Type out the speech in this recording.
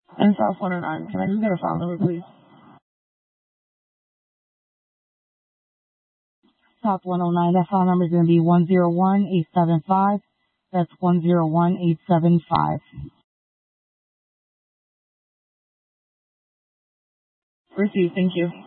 And South 109. Can I just get a file number, please? South 109, that file number is going to be 101875. That's 101875. Received. Thank you.